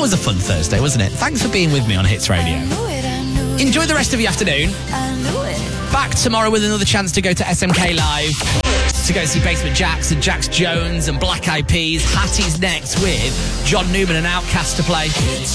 was a fun Thursday, wasn't it? Thanks for being with me on Hits Radio. Enjoy the rest of your afternoon. Back tomorrow with another chance to go to SMK Live, to go see Basement Jaxx and Jax Jones and Black Eyed Peas. Hattie's next with John Newman and Outkast to play.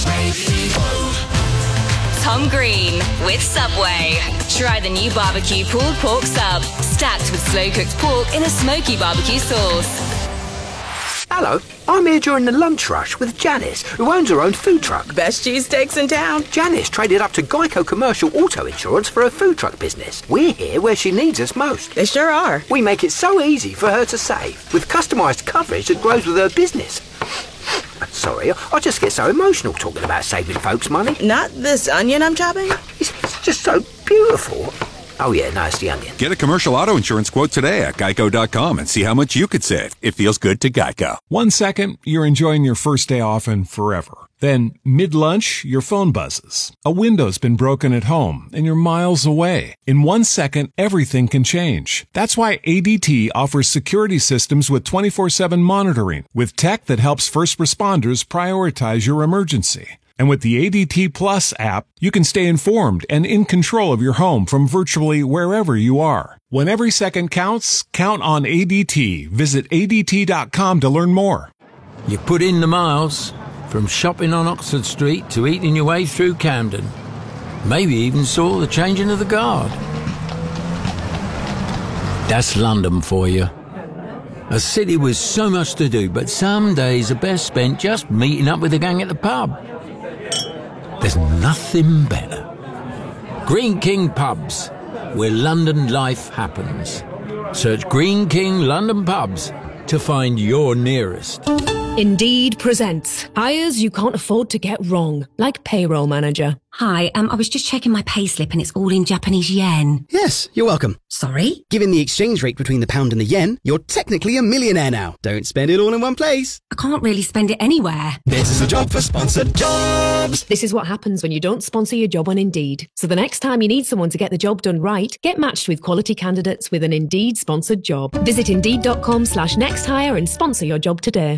Tom Green with Subway. Try the new barbecue pulled pork sub, stacked with slow-cooked pork in a smoky barbecue sauce. Hello, I'm here during the lunch rush with Janice, who owns her own food truck. Best cheesesteaks in town. Janice traded up to Geico Commercial Auto Insurance for her food truck business. We're here where she needs us most. They sure are. We make it so easy for her to save, with customised coverage that grows with her business. Sorry, I just get so emotional talking about saving folks money. Not this onion I'm chopping? It's just so beautiful. Oh yeah, no, it's the onion. Get a commercial auto insurance quote today at geico.com and see how much you could save. It feels good to Geico. 1 second, you're enjoying your first day off and forever. Then, mid-lunch, your phone buzzes. A window's been broken at home, and you're miles away. In 1 second, everything can change. That's why ADT offers security systems with 24/7 monitoring, with tech that helps first responders prioritize your emergency. And with the ADT Plus app, you can stay informed and in control of your home from virtually wherever you are. When every second counts, count on ADT. Visit ADT.com to learn more. You put in the miles, from shopping on Oxford Street to eating your way through Camden. Maybe even saw the changing of the guard. That's London for you. A city with so much to do, but some days are best spent just meeting up with the gang at the pub. There's nothing better. Green King Pubs, where London life happens. Search Green King London Pubs to find your nearest. Indeed presents hires you can't afford to get wrong, like payroll manager. Hi, I was just checking my payslip and it's all in Japanese yen. Yes, you're welcome. Sorry? Given the exchange rate between the pound and the yen, you're technically a millionaire now. Don't spend it all in one place. I can't really spend it anywhere. This is a job for sponsored jobs. This is what happens when you don't sponsor your job on Indeed. So the next time you need someone to get the job done right, get matched with quality candidates with an Indeed sponsored job. Visit Indeed.com/nexthire and sponsor your job today.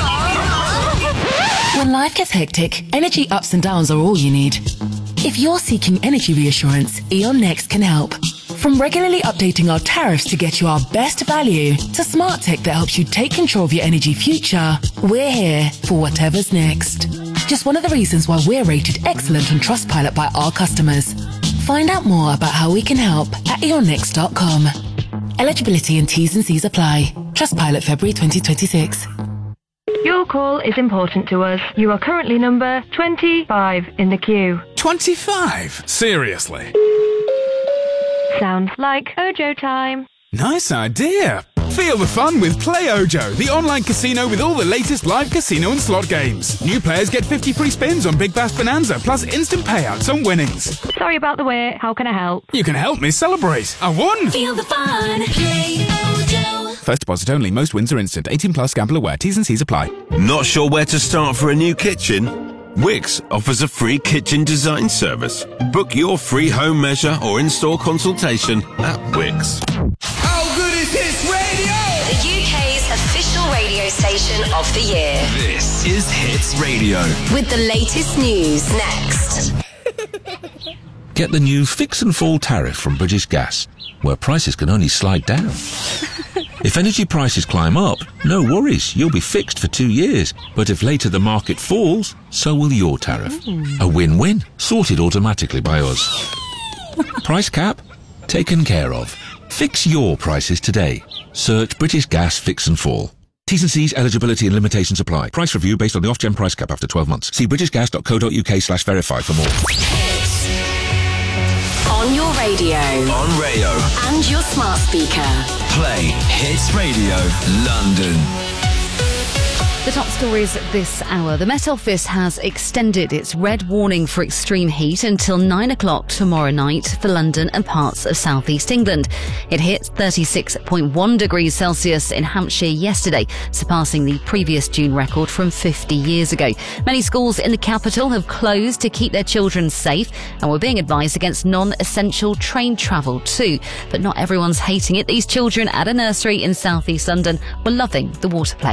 When life gets hectic, energy ups and downs are all you need. If you're seeking energy reassurance, E.ON Next can help. From regularly updating our tariffs to get you our best value, to smart tech that helps you take control of your energy future, we're here for whatever's next. Just one of the reasons why we're rated excellent on Trustpilot by our customers. Find out more about how we can help at eonnext.com. Eligibility and T's and C's apply. Trustpilot February 2026. Your call is important to us. You are currently number 25 in the queue. 25? Seriously? Sounds like Ojo time. Nice idea. Feel the fun with Play Ojo, the online casino with all the latest live casino and slot games. New players get 50 free spins on Big Bass Bonanza, plus instant payouts on winnings. Sorry about the wait. How can I help? You can help me celebrate. I won! Feel the fun. Play Ojo. First deposit only. Most wins are instant. 18 plus. Gamble aware. T's and C's apply. Not sure where to start for a new kitchen? Wix offers a free kitchen design service. Book your free home measure or install consultation at Wix. How good is Hits Radio? The UK's official radio station of the year. This is Hits Radio. With the latest news next. Get the new Fix and Fall tariff from British Gas, where prices can only slide down. If energy prices climb up, no worries, you'll be fixed for 2 years. But if later the market falls, so will your tariff. A win-win, sorted automatically by us. Price cap? Taken care of. Fix your prices today. Search British Gas Fix and Fall. T's and C's, eligibility and limitations apply. Price review based on the off-gen price cap after 12 months. See britishgas.co.uk/verify for more. On your radio. On Rayo. And your smart speaker. Play Hits Radio London. The top stories this hour. The Met Office has extended its red warning for extreme heat until 9 o'clock tomorrow night for London and parts of southeast England. It hit 36.1 degrees Celsius in Hampshire yesterday, surpassing the previous June record from 50 years ago. Many schools in the capital have closed to keep their children safe and were being advised against non-essential train travel too. But not everyone's hating it. These children at a nursery in southeast London were loving the water play.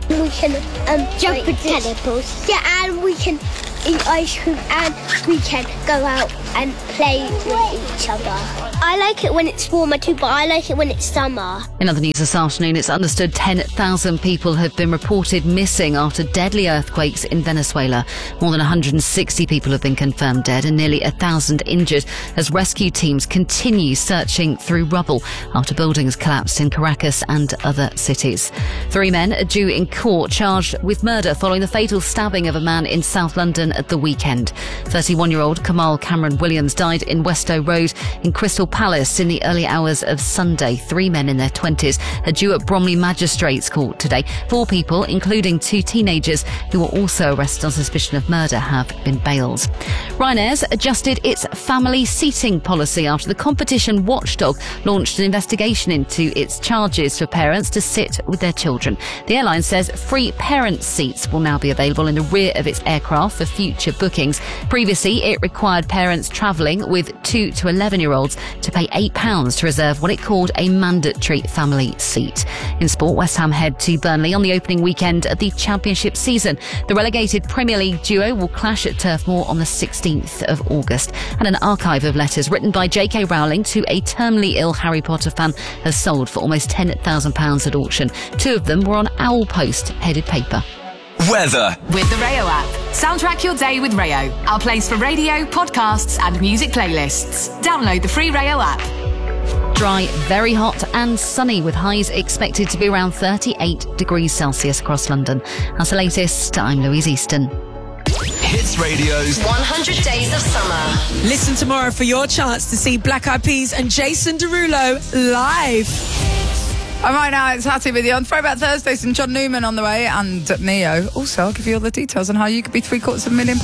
We can jump with tennis balls. Yeah, and we can eat ice cream and we can go out and play with each other. I like it when it's warmer too, but I like it when it's summer. In other news this afternoon, it's understood 10,000 people have been reported missing after deadly earthquakes in Venezuela. More than 160 people have been confirmed dead and nearly 1,000 injured as rescue teams continue searching through rubble after buildings collapsed in Caracas and other cities. 3 men are due in court charged with murder following the fatal stabbing of a man in South London at the weekend. 31-year-old Kamal Cameron Williams died in Westow Road in Crystal Palace in the early hours of Sunday. 3 men in their 20s are due at Bromley Magistrates Court today. 4 people, including 2 teenagers who were also arrested on suspicion of murder, have been bailed. Ryanair's adjusted its family seating policy after the competition watchdog launched an investigation into its charges for parents to sit with their children. The airline says free parent seats will now be available in the rear of its aircraft for future bookings. Previously, it required parents travelling with 2 to 11-year-olds to pay £8 to reserve what it called a mandatory family seat. In sport, West Ham head to Burnley on the opening weekend of the Championship season. The relegated Premier League duo will clash at Turf Moor on the 16th of August. And an archive of letters written by J.K. Rowling to a terminally ill Harry Potter fan has sold for almost £10,000 at auction. 2 of them were on Owl Post headed paper. Weather. With the Rayo app. Soundtrack your day with Rayo. Our place for radio, podcasts and music playlists. Download the free Rayo app. Dry, very hot and sunny with highs expected to be around 38 degrees Celsius across London. That's the latest. I'm Louise Easton. Hits Radio's 100 Days of Summer. Listen tomorrow for your chance to see Black Eyed Peas and Jason Derulo live. All right, now it's Hattie with you on Throwback Thursday. Some John Newman on the way and Neo. Also, I'll give you all the details on how you could be £750,000